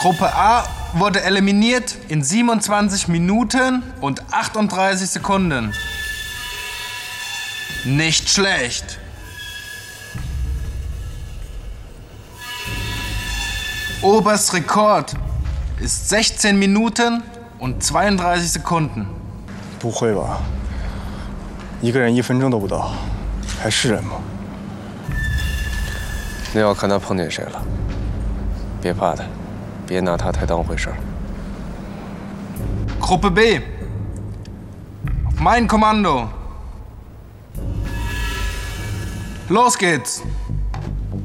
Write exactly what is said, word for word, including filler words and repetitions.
Gruppe A wurde eliminiert in siebenundzwanzig Minuten und achtunddreißig Sekunden. Nicht schlecht. Obers Rekord ist sechzehn Minuten und zweiunddreißig Sekunden. 不会吧？一个人一分钟都不到，还是人吗？ 那要看他碰见谁了。别怕他，别拿他太当回事儿。 Gruppe B. Auf mein Kommando. Los geht's.